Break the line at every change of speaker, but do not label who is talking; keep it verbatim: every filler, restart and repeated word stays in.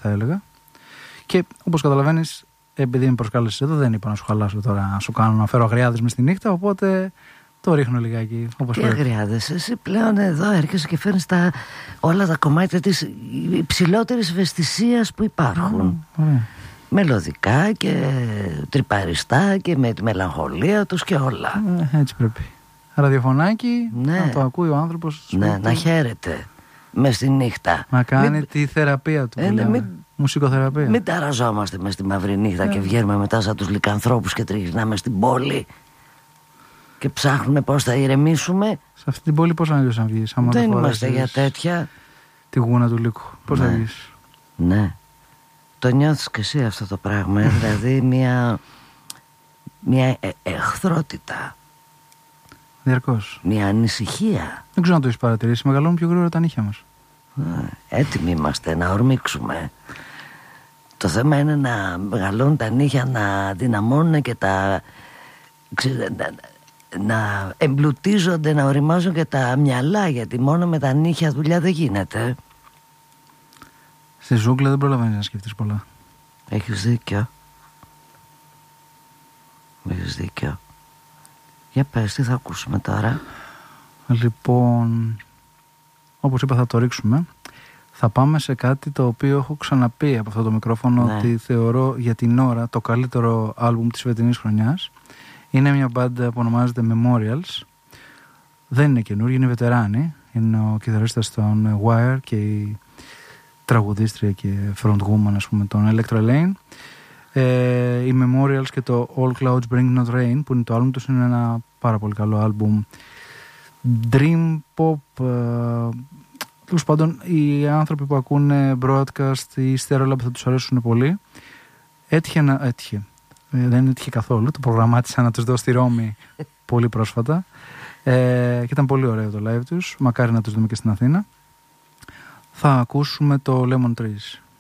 θα έλεγα. Και όπως καταλαβαίνεις, επειδή με προσκάλεσες εδώ, δεν είπα να σου χαλάσω τώρα, να σου κάνω να φέρω αγριάδες μες στη νύχτα, οπότε το ρίχνω λιγάκι όπως
Τι
πρέπει.
αγριάδες, εσύ πλέον εδώ έρχεσαι και φέρνεις τα, όλα τα κομμάτια της υψηλότερης ευαισθησίας που υπάρχουν.
Mm, ωραία.
Μελωδικά και τρυπαριστά και με τη μελαγχολία τους και όλα.
Ε, έτσι πρέπει. Ραδιοφωνάκι,
ναι.
να το ακούει ο άνθρωπος.
Ναι, να χαίρεται μες στη νύχτα.
Να κάνει
μην...
τη θεραπεία του.
Ε, ναι, μην...
Μουσικοθεραπεία.
Μην ταραζόμαστε μες στη μαύρη νύχτα, yeah. και βγαίνουμε μετά σαν τους λικανθρώπους και τριγυρνάμε στην πόλη και ψάχνουμε πώς θα ηρεμήσουμε.
Σε αυτή την πόλη πώς να βγεις, να βγεις.
Δεν είμαστε για τέτοια.
Τη γούνα του λύκου. Πώς
ναι.
θα βγεις.
Ναι. Το νιώθεις και εσύ αυτό το πράγμα. Δηλαδή μια, μια ε, εχθρότητα.
Διαρκώς.
Μια ανησυχία.
Δεν ξέρω αν το έχεις παρατηρήσει. Μεγαλώνουν πιο γρήγορα τα νύχια μας.
Έτοιμοι είμαστε να ορμήξουμε. Το θέμα είναι να μεγαλώνουν τα νύχια, να δυναμώνουν και τα... να, να εμπλουτίζονται, να οριμάζουν και τα μυαλά. Γιατί μόνο με τα νύχια δουλειά δεν γίνεται.
Στη ζούγκλα δεν προλαβαίνεις να σκεφτείς πολλά.
Έχεις δίκιο. Έχεις δίκιο. Για πες, τι θα ακούσουμε τώρα.
Λοιπόν, όπως είπα θα το ρίξουμε. Θα πάμε σε κάτι το οποίο έχω ξαναπεί από αυτό το μικρόφωνο, ναι. ότι θεωρώ για την ώρα το καλύτερο άλμπουμ της φετινής χρονιάς. Είναι μια μπάντα που ονομάζεται Memorials. Δεν είναι καινούργια, είναι βετεράνοι. Είναι ο κιθαρίστας των Wire και η τραγουδίστρια και frontwoman, ας πούμε, των Electra Lane. Ε, οι Memorials και το All Clouds Bring Not Rain, που είναι το άλμπουμ τους, είναι ένα πάρα πολύ καλό άλμπουμ dream pop. Ε, τέλος πάντων, οι άνθρωποι που ακούνε broadcast ή Stereolab θα τους αρέσουν πολύ. Έτυχε να... Έτυχε. Ε, δεν έτυχε καθόλου. Το προγραμμάτισα να τους δω στη Ρώμη πολύ πρόσφατα. Ε, και ήταν πολύ ωραίο το live τους. Μακάρι να τους δούμε και στην Αθήνα. Θα ακούσουμε το Lemon Trees.